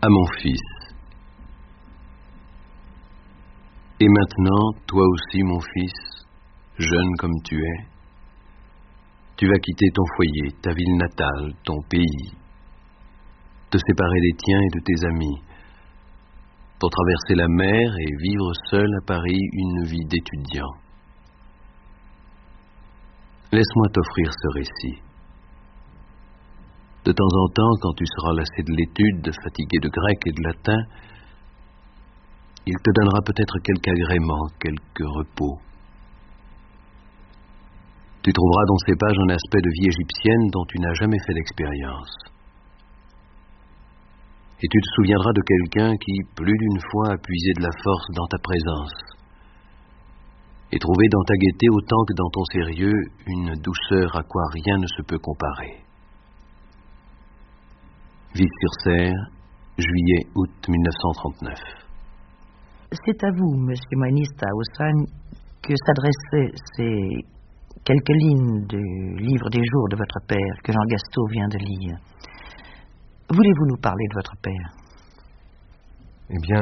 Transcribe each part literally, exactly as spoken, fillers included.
À mon fils. Et maintenant, toi aussi, mon fils, jeune comme tu es, tu vas quitter ton foyer, ta ville natale, ton pays, te séparer des tiens et de tes amis, pour traverser la mer et vivre seul à Paris une vie d'étudiant. Laisse-moi t'offrir ce récit. De temps en temps, quand tu seras lassé de l'étude, fatigué de grec et de latin, il te donnera peut-être quelque agrément, quelque repos. Tu trouveras dans ces pages un aspect de vie égyptienne dont tu n'as jamais fait l'expérience. Et tu te souviendras de quelqu'un qui, plus d'une fois, a puisé de la force dans ta présence et trouvé dans ta gaieté autant que dans ton sérieux une douceur à quoi rien ne se peut comparer. Ville-sur-Cère, juillet-août mille neuf cent trente-neuf. C'est à vous, monsieur Moïniste Haussane, que s'adressaient ces quelques lignes du livre des jours de votre père que Jean Gastaut vient de lire. Voulez-vous nous parler de votre père? Eh bien,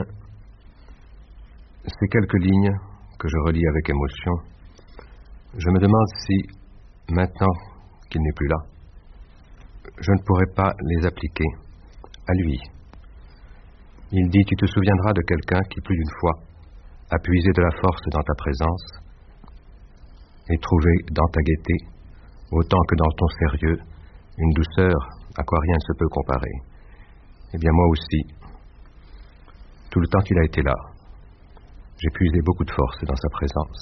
ces quelques lignes que je relis avec émotion, je me demande si, maintenant qu'il n'est plus là, je ne pourrais pas les appliquer à lui. Il dit, tu te souviendras de quelqu'un qui, plus d'une fois, a puisé de la force dans ta présence et trouvé dans ta gaieté, autant que dans ton sérieux, une douceur à quoi rien ne se peut comparer. Eh bien, moi aussi, tout le temps qu'il a été là, j'ai puisé beaucoup de force dans sa présence.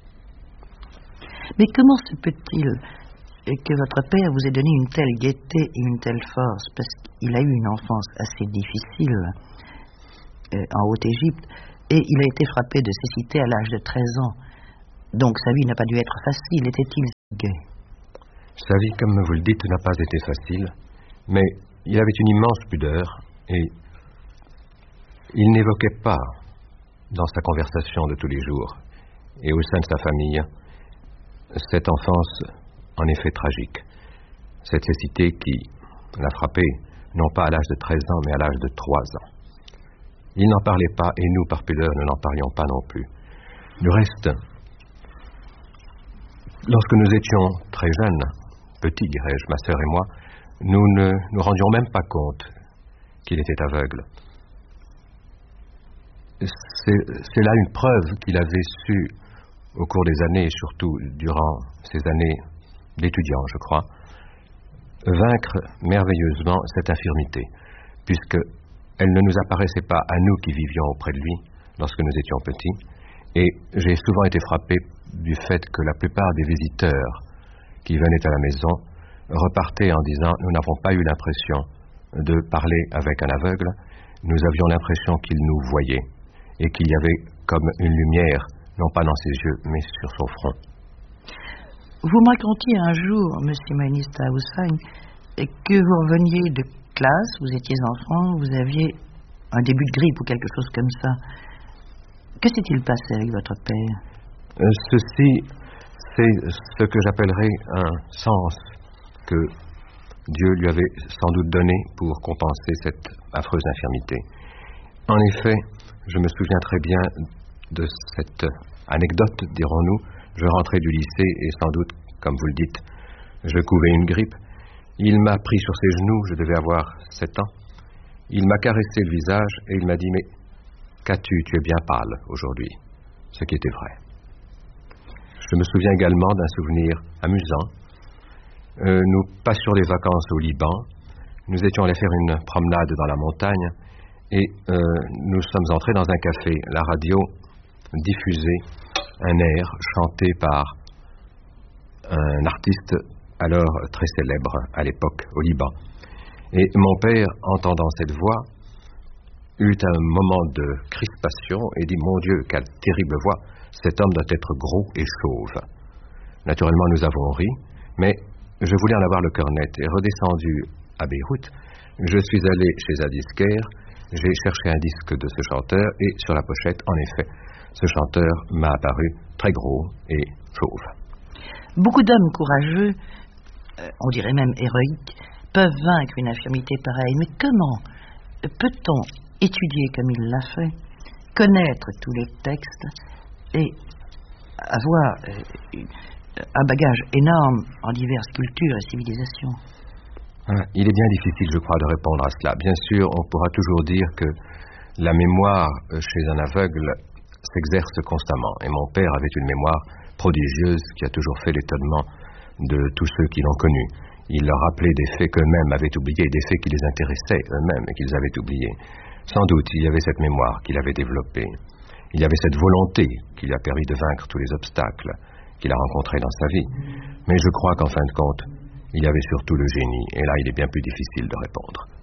Mais comment se peut-il que votre père vous ait donné une telle gaieté et une telle force? Parce qu'il a eu une enfance assez difficile euh, en Haute-Égypte, et il a été frappé de cécité à l'âge de treize ans. Donc sa vie n'a pas dû être facile. Était-il gai? Sa vie, comme vous le dites, n'a pas été facile, mais il avait une immense pudeur, et il n'évoquait pas, dans sa conversation de tous les jours, et au sein de sa famille, cette enfance en effet tragique, cette cécité qui l'a frappé, non pas à l'âge de treize ans, mais à l'âge de trois ans. Il n'en parlait pas, et nous, par pudeur, ne n'en parlions pas non plus. Du reste, lorsque nous étions très jeunes, petits, dirais-je, ma sœur et moi, nous ne nous rendions même pas compte qu'il était aveugle. C'est, c'est là une preuve qu'il avait su, au cours des années, et surtout durant ces années d'étudiant, je crois, vaincre merveilleusement cette infirmité, puisqu'elle ne nous apparaissait pas à nous qui vivions auprès de lui lorsque nous étions petits, et j'ai souvent été frappé du fait que la plupart des visiteurs qui venaient à la maison repartaient en disant « Nous n'avons pas eu l'impression de parler avec un aveugle, nous avions l'impression qu'il nous voyait et qu'il y avait comme une lumière, non pas dans ses yeux, mais sur son front. » Vous me racontiez un jour, monsieur Moïniste Haussane, que vous reveniez de classe, vous étiez enfant, vous aviez un début de grippe ou quelque chose comme ça. Que s'est-il passé avec votre père? euh, Ceci, c'est ce que j'appellerais un sens que Dieu lui avait sans doute donné pour compenser cette affreuse infirmité. En effet, je me souviens très bien de cette anecdote, dirons-nous. Je rentrais du lycée et sans doute, comme vous le dites, je couvais une grippe. Il m'a pris sur ses genoux, je devais avoir sept ans. Il m'a caressé le visage et il m'a dit « Mais qu'as-tu, tu es bien pâle aujourd'hui », ce qui était vrai. Je me souviens également d'un souvenir amusant. Euh, nous passions les vacances au Liban. Nous étions allés faire une promenade dans la montagne et euh, nous sommes entrés dans un café. La radio diffusait un air chanté par un artiste alors très célèbre à l'époque au Liban. Et mon père, entendant cette voix, eut un moment de crispation et dit « Mon Dieu, quelle terrible voix, cet homme doit être gros et chauve. » Naturellement, nous avons ri, mais je voulais en avoir le cœur net. Et redescendu à Beyrouth, je suis allé chez un disquaire, j'ai cherché un disque de ce chanteur, et sur la pochette, en effet, ce chanteur m'a apparu très gros et chauve. Beaucoup d'hommes courageux, euh, on dirait même héroïques, peuvent vaincre une infirmité pareille. Mais comment peut-on étudier comme il l'a fait, connaître tous les textes et avoir euh, un bagage énorme en diverses cultures et civilisations? Il est bien difficile, je crois, de répondre à cela. Bien sûr, on pourra toujours dire que la mémoire chez un aveugle s'exerce constamment. Et mon père avait une mémoire prodigieuse qui a toujours fait l'étonnement de tous ceux qui l'ont connu. Il leur rappelait des faits qu'eux-mêmes avaient oubliés, des faits qui les intéressaient eux-mêmes et qu'ils avaient oubliés. Sans doute, il y avait cette mémoire qu'il avait développée. Il y avait cette volonté qui lui a permis de vaincre tous les obstacles qu'il a rencontrés dans sa vie. Mais je crois qu'en fin de compte, il y avait surtout le génie, et là il est bien plus difficile de répondre.